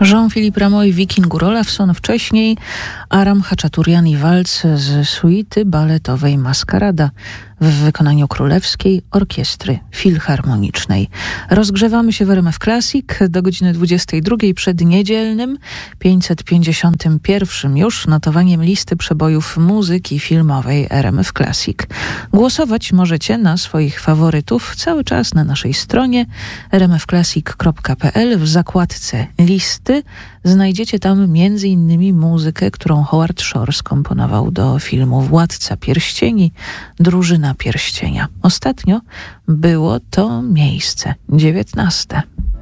Jean-Philippe Rameau i Wikingur Olafsson, wcześniej Aram Hachaturian i walc z suity baletowej Maskarada w wykonaniu Królewskiej Orkiestry Filharmonicznej. Rozgrzewamy się w RMF Classic do godziny 22 przed niedzielnym 551 już notowaniem listy przebojów muzyki filmowej RMF Classic. Głosować możecie na swoich faworytów cały czas na naszej stronie rmfclassic.pl. W zakładce listy znajdziecie tam m.in. muzykę, którą Howard Shore skomponował do filmu Władca Pierścieni, Drużyna Pierścienia. Ostatnio było to miejsce 19.